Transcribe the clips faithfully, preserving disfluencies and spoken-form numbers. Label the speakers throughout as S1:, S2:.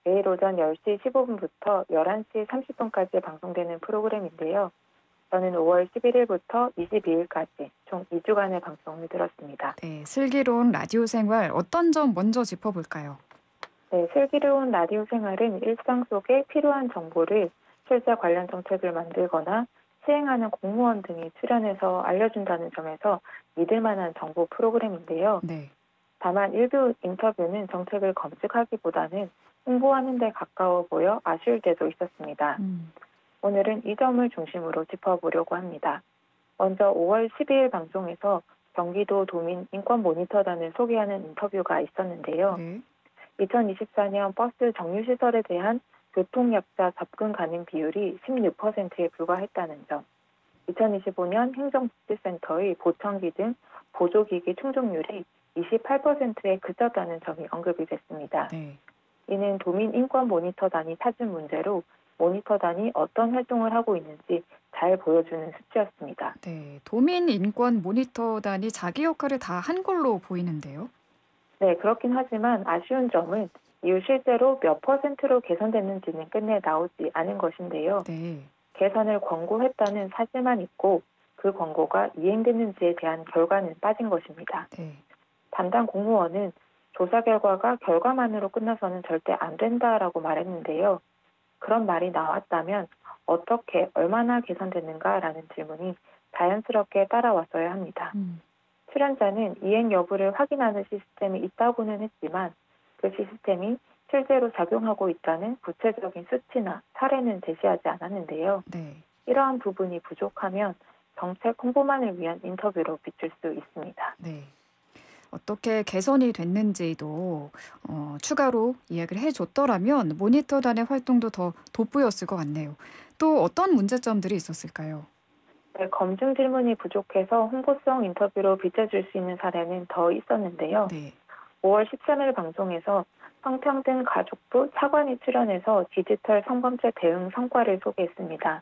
S1: 매일 오전 열 시 십오 분부터 열한 시 삼십 분까지 방송되는 프로그램인데요. 저는 오월 십일 일부터 이십이 일까지 총 이 주간의 방송을 들었습니다.
S2: 네, 슬기로운 라디오 생활 어떤 점 먼저 짚어볼까요?
S1: 네, 슬기로운 라디오 생활은 일상 속에 필요한 정보를 실제 관련 정책을 만들거나 시행하는 공무원 등이 출연해서 알려준다는 점에서 믿을 만한 정보 프로그램인데요.
S2: 네.
S1: 다만 일부 인터뷰는 정책을 검증하기보다는 홍보하는 데 가까워 보여 아쉬울 때도 있었습니다.
S2: 음.
S1: 오늘은 이 점을 중심으로 짚어보려고 합니다. 먼저 오월 십이 일 방송에서 경기도 도민 인권 모니터단을 소개하는 인터뷰가 있었는데요.
S2: 네.
S1: 이천이십사 년 버스 정류시설에 대한 교통약자 접근 가능 비율이 십육 퍼센트에 불과했다는 점, 이천이십오 년 행정복지센터의 보청기 등 보조기기 충족률이 이십팔 퍼센트에 그쳤다는 점이 언급이 됐습니다.
S2: 네.
S1: 이는 도민 인권 모니터단이 찾은 문제로 모니터단이 어떤 활동을 하고 있는지 잘 보여주는 수치였습니다.
S2: 네. 도민 인권 모니터단이 자기 역할을 다 한 걸로 보이는데요.
S1: 네, 그렇긴 하지만 아쉬운 점은 이후 실제로 몇 퍼센트로 개선됐는지는 끝내 나오지 않은 것인데요.
S2: 네.
S1: 개선을 권고했다는 사실만 있고 그 권고가 이행됐는지에 대한 결과는 빠진 것입니다.
S2: 네.
S1: 담당 공무원은 조사 결과가 결과만으로 끝나서는 절대 안 된다라고 말했는데요. 그런 말이 나왔다면 어떻게 얼마나 개선됐는가라는 질문이 자연스럽게 따라왔어야 합니다.
S2: 음.
S1: 출연자는 이행 여부를 확인하는 시스템이 있다고는 했지만 그 시스템이 실제로 작용하고 있다는 구체적인 수치나 사례는 제시하지 않았는데요.
S2: 네.
S1: 이러한 부분이 부족하면 정책 홍보만을 위한 인터뷰로 비출 수 있습니다.
S2: 네. 어떻게 개선이 됐는지도 어, 추가로 이야기를 해줬더라면 모니터단의 활동도 더 돋보였을 것 같네요. 또 어떤 문제점들이 있었을까요?
S1: 네, 검증 질문이 부족해서 홍보성 인터뷰로 비춰줄 수 있는 사례는 더 있었는데요.
S2: 네.
S1: 오월 십삼 일 방송에서 성평등 가족부 차관이 출연해서 디지털 성범죄 대응 성과를 소개했습니다.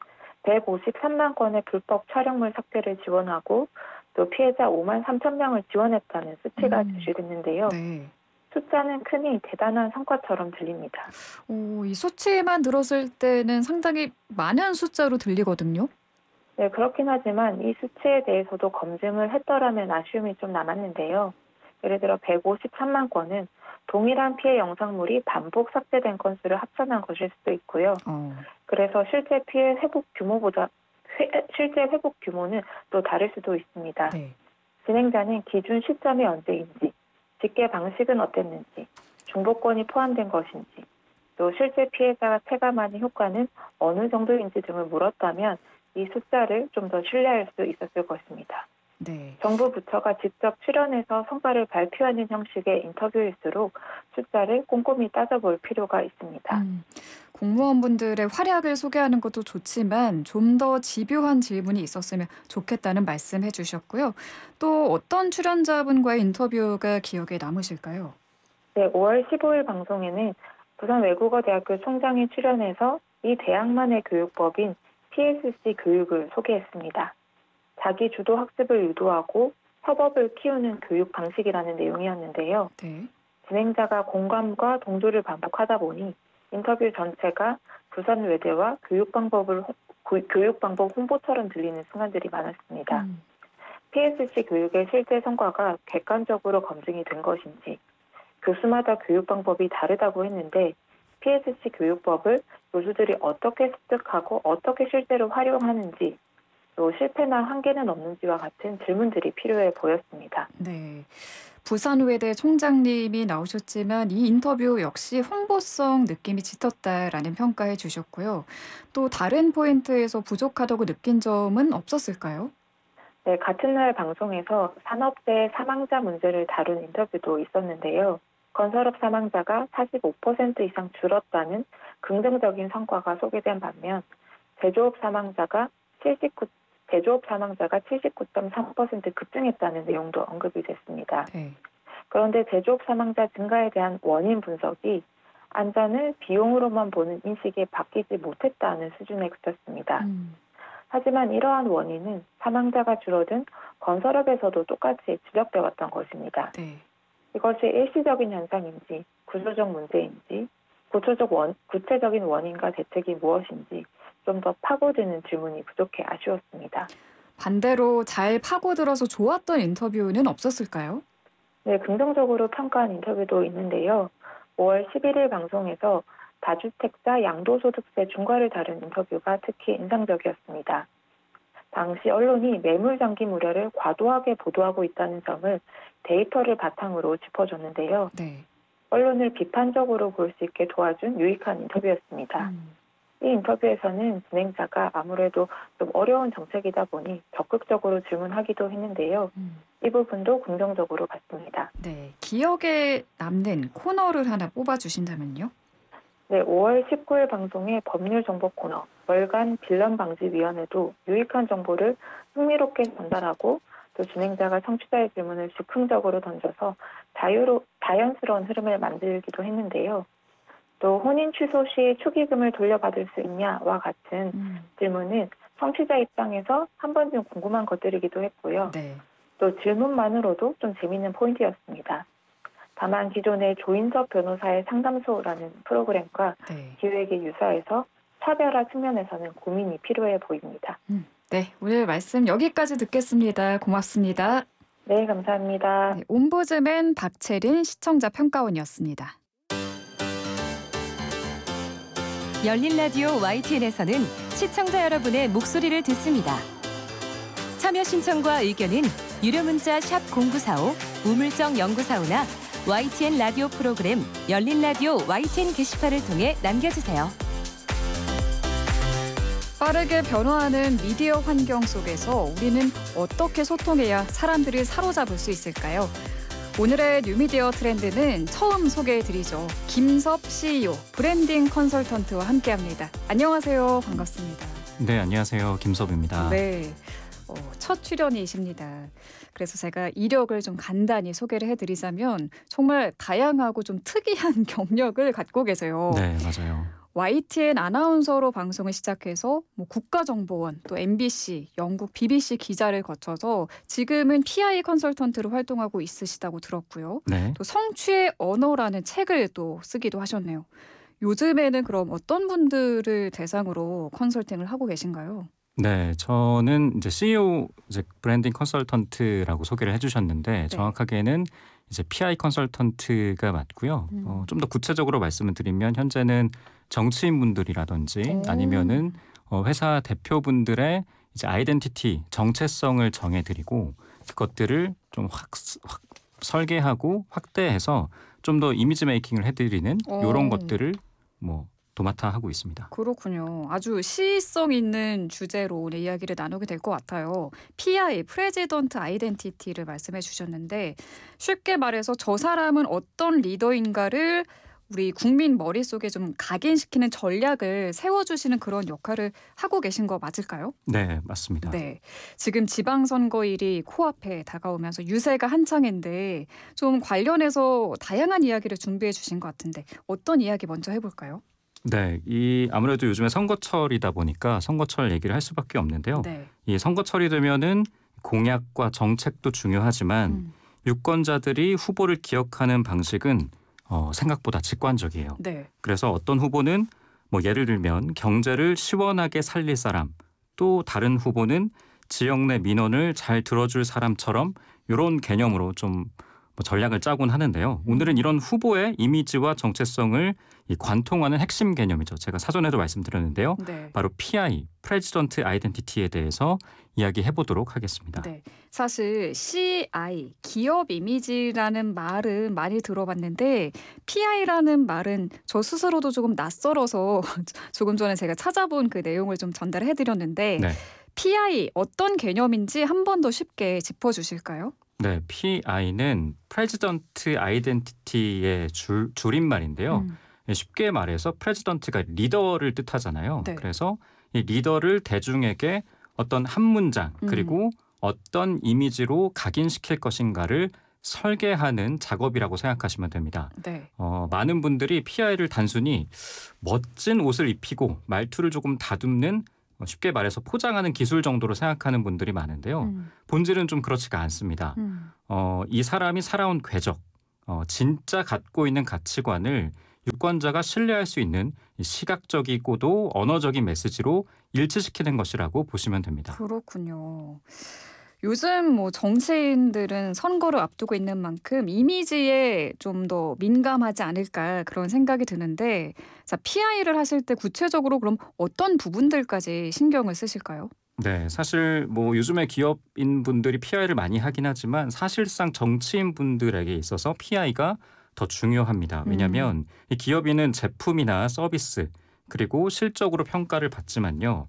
S1: 백오십삼만 건의 불법 촬영물 삭제를 지원하고 또 피해자 오만 삼천 명을 지원했다는 수치가
S2: 음.
S1: 제시됐는데요.
S2: 네.
S1: 숫자는 크니 대단한 성과처럼 들립니다.
S2: 오, 이 수치만 들었을 때는 상당히 많은 숫자로 들리거든요.
S1: 네, 그렇긴 하지만 이 수치에 대해서도 검증을 했더라면 아쉬움이 좀 남았는데요. 예를 들어 백오십삼만 건은 동일한 피해 영상물이 반복 삭제된 건수를 합산한 것일 수도 있고요.
S2: 어.
S1: 그래서 실제 피해 회복 규모보다 회- 실제 회복 규모는 또 다를 수도 있습니다.
S2: 네.
S1: 진행자는 기준 시점이 언제인지, 집계 방식은 어땠는지, 중복권이 포함된 것인지, 또 실제 피해자가 체감하는 효과는 어느 정도인지 등을 물었다면 이 숫자를 좀 더 신뢰할 수 있었을 것입니다.
S2: 네.
S1: 정부 부처가 직접 출연해서 성과를 발표하는 형식의 인터뷰일수록 숫자를 꼼꼼히 따져볼 필요가 있습니다.
S2: 음. 공무원분들의 활약을 소개하는 것도 좋지만 좀 더 집요한 질문이 있었으면 좋겠다는 말씀 해주셨고요. 또 어떤 출연자분과의 인터뷰가 기억에 남으실까요?
S1: 네, 오월 십오 일 방송에는 부산외국어대학교 총장이 출연해서 이 대학만의 교육법인 피에스씨 교육을 소개했습니다. 자기 주도 학습을 유도하고 협업을 키우는 교육 방식이라는 내용이었는데요.
S2: 네.
S1: 진행자가 공감과 동조를 반복하다 보니 인터뷰 전체가 부산 외대와 교육 방법을 홍- 고- 교육 방법 홍보처럼 들리는 순간들이 많았습니다.
S2: 음.
S1: 피에스씨 교육의 실제 성과가 객관적으로 검증이 된 것인지, 교수마다 교육 방법이 다르다고 했는데 피에스씨 교육법을 교수들이 어떻게 습득하고 어떻게 실제로 활용하는지, 또 실패나 한계는 없는지와 같은 질문들이 필요해 보였습니다.
S2: 네. 부산외대 총장님이 나오셨지만 이 인터뷰 역시 홍보성 느낌이 짙었다라는 평가해 주셨고요. 또 다른 포인트에서 부족하다고 느낀 점은 없었을까요?
S1: 네, 같은 날 방송에서 산업재해 사망자 문제를 다룬 인터뷰도 있었는데요. 건설업 사망자가 사십오 퍼센트 이상 줄었다는 긍정적인 성과가 소개된 반면 제조업 사망자가 칠십구, 제조업 사망자가 칠십구 점 삼 퍼센트 급증했다는 내용도 언급이 됐습니다.
S2: 네.
S1: 그런데 제조업 사망자 증가에 대한 원인 분석이 안전을 비용으로만 보는 인식에 바뀌지 못했다는 수준에 그쳤습니다.
S2: 음.
S1: 하지만 이러한 원인은 사망자가 줄어든 건설업에서도 똑같이 지적돼 왔던 것입니다.
S2: 네.
S1: 이것이 일시적인 현상인지 구조적 문제인지, 구체적 원, 구체적인 원인과 대책이 무엇인지 좀 더 파고드는 질문이 부족해 아쉬웠습니다.
S2: 반대로 잘 파고들어서 좋았던 인터뷰는 없었을까요?
S1: 네, 긍정적으로 평가한 인터뷰도 있는데요. 오월 십일일 방송에서 다주택자 양도소득세 중과를 다룬 인터뷰가 특히 인상적이었습니다. 당시 언론이 매물 잠김 우려를 과도하게 보도하고 있다는 점을 데이터를 바탕으로 짚어줬는데요.
S2: 네.
S1: 언론을 비판적으로 볼 수 있게 도와준 유익한 인터뷰였습니다.
S2: 음.
S1: 이 인터뷰에서는 진행자가 아무래도 좀 어려운 정책이다 보니 적극적으로 질문하기도 했는데요.
S2: 음.
S1: 이 부분도 긍정적으로 봤습니다.
S2: 네. 기억에 남는 코너를 하나 뽑아주신다면요?
S1: 네, 오월 십구일 방송의 법률 정보 코너 월간 빌런 방지 위원회도 유익한 정보를 흥미롭게 전달하고 또 진행자가 청취자의 질문을 즉흥적으로 던져서 자유로 자연스러운 흐름을 만들기도 했는데요. 또 혼인 취소 시 축의금을 돌려받을 수 있냐와 같은
S2: 음.
S1: 질문은 청취자 입장에서 한 번쯤 궁금한 것들이기도 했고요.
S2: 네.
S1: 또 질문만으로도 좀 재미있는 포인트였습니다. 다만 기존의 조인섭 변호사의 상담소라는 프로그램과
S2: 네.
S1: 기획에 유사해서 차별화 측면에서는 고민이 필요해 보입니다.
S2: 음. 네. 오늘 말씀 여기까지 듣겠습니다. 고맙습니다.
S1: 네, 감사합니다.
S2: 네, 옴부즈맨 박채린 시청자 평가원이었습니다.
S3: 열린 라디오 와이티엔에서는 시청자 여러분의 목소리를 듣습니다. 참여 신청과 의견은 유료 문자 샵 공구사오, 우물정 연구사오나 와이티엔 라디오 프로그램 열린 라디오 와이티엔 게시판을 통해 남겨주세요.
S2: 빠르게 변화하는 미디어 환경 속에서 우리는 어떻게 소통해야 사람들을 사로잡을 수 있을까요? 오늘의 뉴미디어 트렌드는 처음 소개해드리죠. 김섭 씨이오, 브랜딩 컨설턴트와 함께합니다. 안녕하세요. 반갑습니다.
S4: 네, 안녕하세요. 김섭입니다.
S2: 네, 어, 첫 출연이십니다. 그래서 제가 이력을 좀 간단히 소개를 해드리자면 정말 다양하고 좀 특이한 경력을 갖고 계세요.
S4: 네, 맞아요.
S2: 와이티엔 아나운서로 방송을 시작해서 뭐 국가정보원, 또 엠비씨, 영국 비비씨 기자를 거쳐서 지금은 피아이 컨설턴트로 활동하고 있으시다고 들었고요.
S4: 네.
S2: 또 성취의 언어라는 책을 또 쓰기도 하셨네요. 요즘에는 그럼 어떤 분들을 대상으로 컨설팅을 하고 계신가요?
S4: 네, 저는 이제 씨이오 이제 브랜딩 컨설턴트라고 소개를 해주셨는데
S2: 네.
S4: 정확하게는 이제 피아이 컨설턴트가 맞고요.
S2: 음.
S4: 어, 좀 더 구체적으로 말씀을 드리면 현재는 정치인분들이라든지
S2: 오.
S4: 아니면은 어, 회사 대표분들의 이제 아이덴티티 정체성을 정해드리고 그것들을 좀 확, 확 설계하고 확대해서 좀 더 이미지 메이킹을 해드리는
S2: 오.
S4: 이런 것들을 뭐 도맡아 하고 있습니다.
S2: 그렇군요. 아주 시의성 있는 주제로 오늘 이야기를 나누게 될 것 같아요. 피아이, 프레지던트 아이덴티티를 말씀해 주셨는데 쉽게 말해서 저 사람은 어떤 리더인가를 우리 국민 머릿속에 좀 각인시키는 전략을 세워주시는 그런 역할을 하고 계신 거 맞을까요?
S4: 네, 맞습니다.
S2: 네. 지금 지방선거일이 코앞에 다가오면서 유세가 한창인데 좀 관련해서 다양한 이야기를 준비해 주신 것 같은데 어떤 이야기 먼저 해볼까요?
S4: 네, 이 아무래도 요즘에 선거철이다 보니까 선거철 얘기를 할 수밖에 없는데요.
S2: 네.
S4: 이 선거철이 되면은 공약과 정책도 중요하지만
S2: 음.
S4: 유권자들이 후보를 기억하는 방식은 어, 생각보다 직관적이에요.
S2: 네.
S4: 그래서 어떤 후보는 뭐 예를 들면 경제를 시원하게 살릴 사람, 또 다른 후보는 지역 내 민원을 잘 들어줄 사람처럼 이런 개념으로 좀 뭐 전략을 짜곤 하는데요. 오늘은 이런 후보의 이미지와 정체성을 이 관통하는 핵심 개념이죠. 제가 사전에도 말씀드렸는데요.
S2: 네.
S4: 바로 피아이, 프레지던트 아이덴티티에 대해서 이야기해 보도록 하겠습니다.
S2: 네. 사실 씨아이, 기업 이미지라는 말은 많이 들어봤는데 피아이라는 말은 저 스스로도 조금 낯설어서 조금 전에 제가 찾아본 그 내용을 좀 전달해 드렸는데
S4: 네.
S2: 피아이 어떤 개념인지 한 번 더 쉽게 짚어 주실까요?
S4: 네, 피아이는 프레지던트 아이덴티티의 줄, 줄임말인데요.
S2: 음.
S4: 쉽게 말해서 프레지던트가 리더를 뜻하잖아요.
S2: 네.
S4: 그래서 이 리더를 대중에게 어떤 한 문장 그리고
S2: 음.
S4: 어떤 이미지로 각인시킬 것인가를 설계하는 작업이라고 생각하시면 됩니다.
S2: 네.
S4: 어, 많은 분들이 피아이를 단순히 멋진 옷을 입히고 말투를 조금 다듬는 쉽게 말해서 포장하는 기술 정도로 생각하는 분들이 많은데요.
S2: 음.
S4: 본질은 좀 그렇지가 않습니다.
S2: 음.
S4: 어, 이 사람이 살아온 궤적, 어, 진짜 갖고 있는 가치관을 유권자가 신뢰할 수 있는 시각적이고도 언어적인 메시지로 일치시키는 것이라고 보시면 됩니다.
S2: 그렇군요. 요즘 뭐 정치인들은 선거를 앞두고 있는 만큼 이미지에 좀 더 민감하지 않을까 그런 생각이 드는데 자, 피아르을 하실 때 구체적으로 그럼 어떤 부분들까지 신경을 쓰실까요?
S4: 네, 사실 뭐 요즘에 기업인 분들이 피아르을 많이 하긴 하지만 사실상 정치인 분들에게 있어서 피아르가 더 중요합니다.
S2: 음.
S4: 왜냐하면 이 기업인은 제품이나 서비스 그리고 실적으로 평가를 받지만요.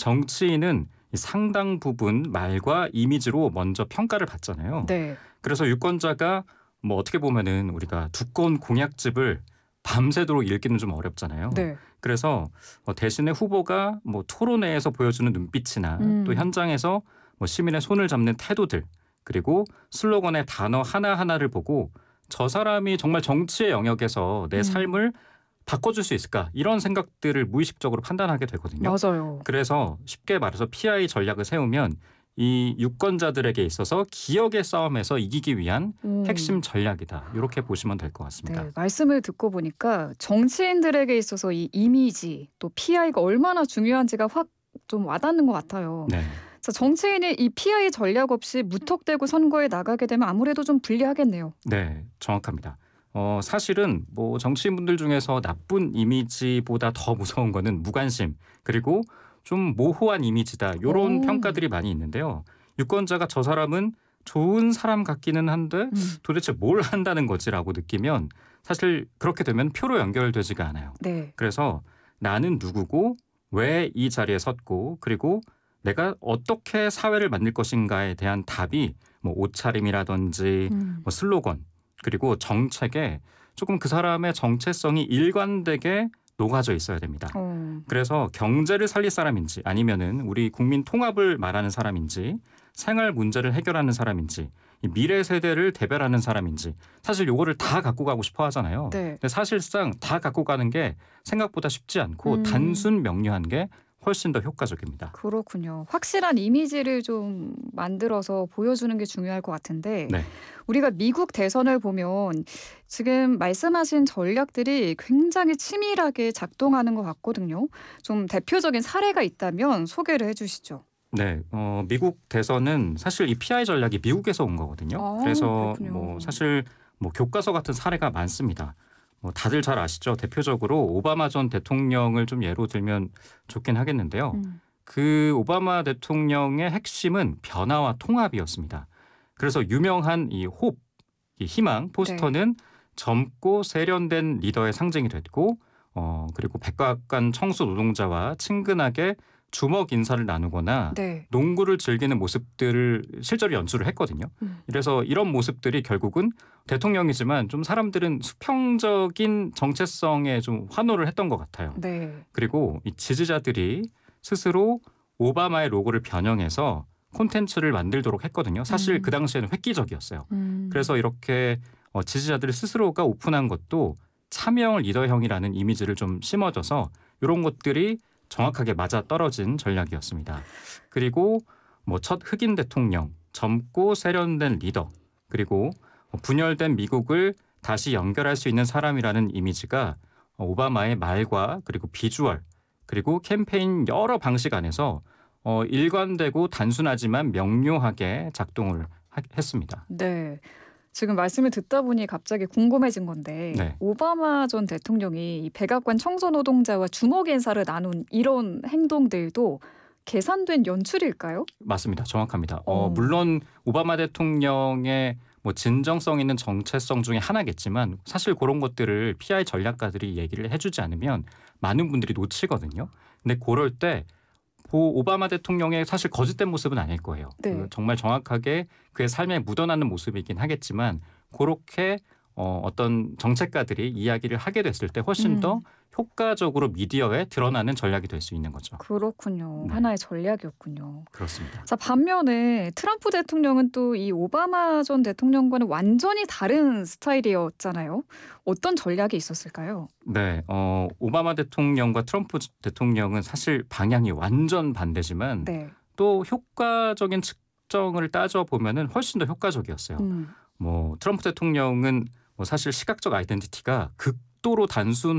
S4: 정치인은 이 상당 부분 말과 이미지로 먼저 평가를 받잖아요.
S2: 네.
S4: 그래서 유권자가 뭐 어떻게 보면은 우리가 두꺼운 공약집을 밤새도록 읽기는 좀 어렵잖아요.
S2: 네.
S4: 그래서 어, 대신에 후보가 뭐 토론회에서 보여주는 눈빛이나 또
S2: 음.
S4: 현장에서 뭐 시민의 손을 잡는 태도들 그리고 슬로건의 단어 하나하나를 보고 저 사람이 정말 정치의 영역에서 내
S2: 음.
S4: 삶을 바꿔줄 수 있을까 이런 생각들을 무의식적으로 판단하게 되거든요.
S2: 맞아요.
S4: 그래서 쉽게 말해서 피아르 전략을 세우면 이 유권자들에게 있어서 기억의 싸움에서 이기기 위한
S2: 음.
S4: 핵심 전략이다. 이렇게 보시면 될 것 같습니다.
S2: 네, 말씀을 듣고 보니까 정치인들에게 있어서 이 이미지 또 피아르가 얼마나 중요한지가 확 좀 와닿는 것 같아요.
S4: 네.
S2: 자, 정치인이 이 피아르 전략 없이 무턱대고 선거에 나가게 되면 아무래도 좀 불리하겠네요.
S4: 네, 정확합니다. 어, 사실은 뭐 정치인분들 중에서 나쁜 이미지보다 더 무서운 거는 무관심 그리고 좀 모호한 이미지다. 이런
S2: 오.
S4: 평가들이 많이 있는데요. 유권자가 저 사람은 좋은 사람 같기는 한데
S2: 음.
S4: 도대체 뭘 한다는 거지라고 느끼면 사실 그렇게 되면 표로 연결되지가 않아요.
S2: 네.
S4: 그래서 나는 누구고 왜 이 자리에 섰고 그리고 내가 어떻게 사회를 만들 것인가에 대한 답이 뭐 옷차림이라든지
S2: 음.
S4: 뭐 슬로건 그리고 정책에 조금 그 사람의 정체성이 일관되게 녹아져 있어야 됩니다.
S2: 어.
S4: 그래서 경제를 살릴 사람인지 아니면은 우리 국민 통합을 말하는 사람인지 생활 문제를 해결하는 사람인지 이 미래 세대를 대변하는 사람인지 사실 요거를 다 갖고 가고 싶어 하잖아요.
S2: 네.
S4: 근데 사실상 다 갖고 가는 게 생각보다 쉽지 않고
S2: 음.
S4: 단순 명료한 게 훨씬 더 효과적입니다.
S2: 그렇군요. 확실한 이미지를 좀 만들어서 보여주는 게 중요할 것 같은데
S4: 네.
S2: 우리가 미국 대선을 보면 지금 말씀하신 전략들이 굉장히 치밀하게 작동하는 것 같거든요. 좀 대표적인 사례가 있다면 소개를 해주시죠.
S4: 네, 어, 미국 대선은 사실 이 피아르 전략이 미국에서 온 거거든요.
S2: 아,
S4: 그래서
S2: 그렇군요.
S4: 뭐 사실 뭐 교과서 같은 사례가 많습니다. 뭐 다들 잘 아시죠? 대표적으로 오바마 전 대통령을 좀 예로 들면 좋긴 하겠는데요.
S2: 음.
S4: 그 오바마 대통령의 핵심은 변화와 통합이었습니다. 그래서 유명한 이 홉, 이 희망
S2: 네.
S4: 포스터는 젊고 세련된 리더의 상징이 됐고, 어 그리고 백악관 청소 노동자와 친근하게 주먹 인사를 나누거나
S2: 네.
S4: 농구를 즐기는 모습들을 실제로 연출을 했거든요.
S2: 음.
S4: 그래서 이런 모습들이 결국은 대통령이지만 좀 사람들은 수평적인 정체성에 좀 환호를 했던 것 같아요.
S2: 네.
S4: 그리고 이 지지자들이 스스로 오바마의 로고를 변형해서 콘텐츠를 만들도록 했거든요. 사실
S2: 음.
S4: 그 당시에는 획기적이었어요.
S2: 음.
S4: 그래서 이렇게 어, 지지자들이 스스로가 오픈한 것도 참여형 리더형이라는 이미지를 좀 심어줘서 이런 것들이 정확하게 맞아 떨어진 전략이었습니다. 그리고 뭐 첫 흑인 대통령, 젊고 세련된 리더, 그리고 분열된 미국을 다시 연결할 수 있는 사람이라는 이미지가 오바마의 말과 그리고 비주얼, 그리고 캠페인 여러 방식 안에서 어, 일관되고 단순하지만 명료하게 작동을 하, 했습니다.
S2: 네. 지금 말씀을 듣다 보니 갑자기 궁금해진 건데
S4: 네.
S2: 오바마 전 대통령이 이 백악관 청소 노동자와 주먹 인사를 나눈 이런 행동들도 계산된 연출일까요?
S4: 맞습니다. 정확합니다. 어,
S2: 어.
S4: 물론 오바마 대통령의 뭐 진정성 있는 정체성 중에 하나겠지만 사실 그런 것들을 피아르 전략가들이 얘기를 해주지 않으면 많은 분들이 놓치거든요. 근데 그럴 때 고 오바마 대통령의 사실 거짓된 모습은 아닐 거예요.
S2: 네.
S4: 그 정말 정확하게 그의 삶에 묻어나는 모습이긴 하겠지만 그렇게 어, 어떤 정책가들이 이야기를 하게 됐을 때 훨씬
S2: 음.
S4: 더 효과적으로 미디어에 드러나는 전략이 될 수 있는 거죠.
S2: 그렇군요.
S4: 네.
S2: 하나의 전략이었군요.
S4: 그렇습니다.
S2: 자, 반면에 트럼프 대통령은 또 이 오바마 전 대통령과는 완전히 다른 스타일이었잖아요. 어떤 전략이 있었을까요?
S4: 네, 어, 오바마 대통령과 트럼프 대통령은 사실 방향이 완전 반대지만
S2: 네.
S4: 또 효과적인 측정을 따져 보면은 훨씬 더 효과적이었어요.
S2: 음.
S4: 뭐 트럼프 대통령은 뭐 사실 시각적 아이덴티티가 극도로 단순